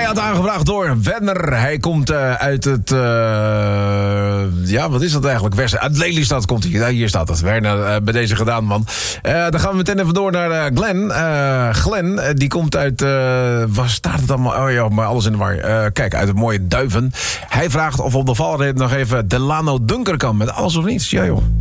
had aangevraagd door Wenner. Hij komt uit het... wat is dat eigenlijk? Uit Lelystad komt hij. Ja, hier staat het. Werner, bij deze gedaan, man. Dan gaan we meteen even door naar Glenn. Glenn, die komt uit... waar staat het allemaal? Oh ja, maar alles in de war. Kijk, uit het mooie Duiven. Hij vraagt of op de valreep nog even Delano Dunker kan. Met alles of niets. Ja, joh.